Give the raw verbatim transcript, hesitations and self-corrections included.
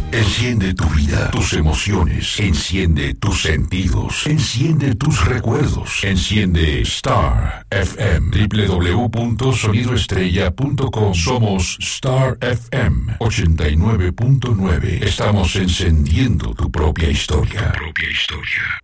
Enciende tu vida, tus emociones, enciende tus sentidos, enciende tus recuerdos, enciende Star F M, doble u doble u doble u punto sonido estrella punto com. Somos Star F M ochenta y nueve punto nueve. Estamos encendiendo tu propia historia. Tu propia historia.